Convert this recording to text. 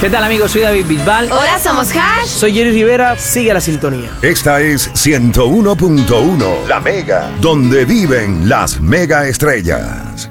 ¿Qué tal, amigos? Soy David Bisbal. Hola, somos Hash. Soy Jerry Rivera. Sigue la sintonía. Esta es 101.1, La Mega, donde viven las mega estrellas.